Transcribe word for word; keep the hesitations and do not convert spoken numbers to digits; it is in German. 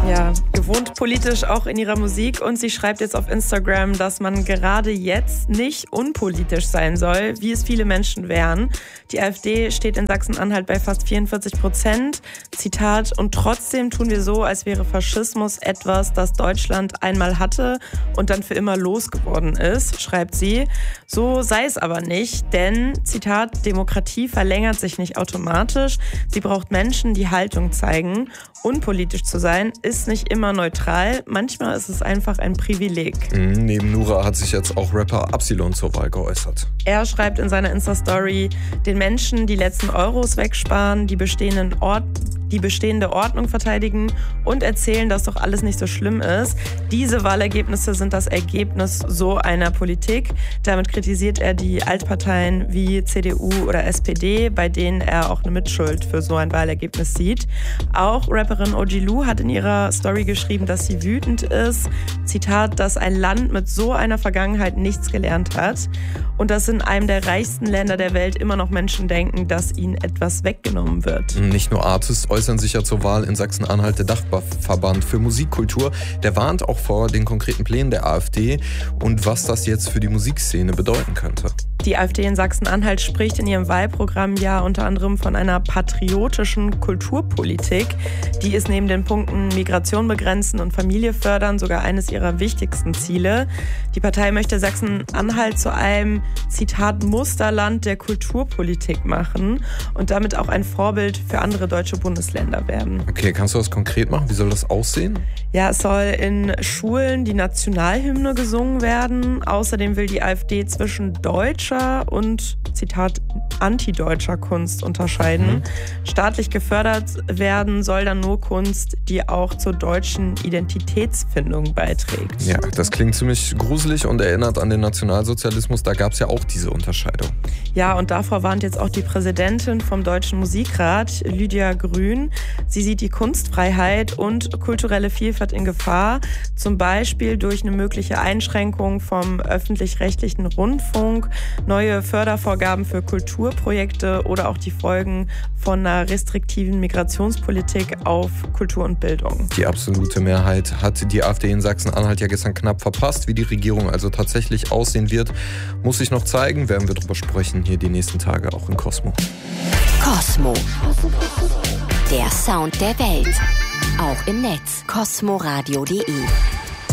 Ja, gewohnt politisch auch in ihrer Musik und sie schreibt jetzt auf Instagram, dass man gerade jetzt nicht unpolitisch sein soll, wie es viele Menschen wären. Die AfD steht in Sachsen-Anhalt bei fast vierundvierzig Prozent. Zitat, und trotzdem tun wir so, als wäre Faschismus etwas, das Deutschland einmal hatte und dann für immer losgeworden ist, schreibt sie. So sei es aber nicht, denn, Zitat, Demokratie verlängert sich nicht automatisch. Sie braucht Menschen, die Haltung zeigen. Unpolitisch zu sein ist nicht immer neutral. Manchmal ist es einfach ein Privileg. Mhm, neben Nura hat sich jetzt auch Rapper Absilon zur Wahl geäußert. Er schreibt in seiner Insta-Story, den Menschen die letzten Euros wegsparen, die bestehenden Ort die bestehende Ordnung verteidigen und erzählen, dass doch alles nicht so schlimm ist. Diese Wahlergebnisse sind das Ergebnis so einer Politik. Damit kritisiert er die Altparteien wie C D U oder S P D, bei denen er auch eine Mitschuld für so ein Wahlergebnis sieht. Auch Rapperin O G Lu hat in ihrer Story geschrieben, dass sie wütend ist. Zitat, dass ein Land mit so einer Vergangenheit nichts gelernt hat und dass in einem der reichsten Länder der Welt immer noch Menschen denken, dass ihnen etwas weggenommen wird. Nicht nur Artists äußern sich ja zur Wahl in Sachsen-Anhalt. Der Dachverband für Musikkultur, der warnt auch vor den konkreten Plänen der AfD und was das jetzt für die Musikszene bedeuten könnte. Die AfD in Sachsen-Anhalt spricht in ihrem Wahlprogramm ja unter anderem von einer patriotischen Kulturpolitik. Die ist neben den Punkten Migration begrenzen und Familie fördern sogar eines ihrer wichtigsten Ziele. Die Partei möchte Sachsen-Anhalt zu einem, Zitat, Musterland der Kulturpolitik machen und damit auch ein Vorbild für andere deutsche Bundesländer werden. Okay, kannst du das konkret machen? Wie soll das aussehen? Ja, es soll in Schulen die Nationalhymne gesungen werden. Außerdem will die AfD zwischen deutscher und, Zitat, antideutscher Kunst unterscheiden. Mhm. Staatlich gefördert werden soll dann nur Kunst, die auch zur deutschen Identitätsfindung beiträgt. Ja, das klingt ziemlich gruselig und erinnert an den Nationalsozialismus. Da gab es ja auch diese Unterscheidung. Ja, und davor warnt jetzt auch die Präsidentin vom Deutschen Musikrat, Lydia Grün. Sie sieht die Kunstfreiheit und kulturelle Vielfalt in Gefahr, zum Beispiel durch eine mögliche Einschränkung vom öffentlich-rechtlichen Rundfunk, neue Fördervorgaben für Kulturprojekte oder auch die Folgen von einer restriktiven Migrationspolitik auf Kultur und Bildung. Die absolute Mehrheit hat die AfD in Sachsen-Anhalt ja gestern knapp verpasst. Wie die Regierung also tatsächlich aussehen wird, muss sich noch zeigen. Werden wir drüber sprechen hier die nächsten Tage auch in Cosmo. Cosmo. Der Sound der Welt. Auch im Netz. cosmoradio punkt de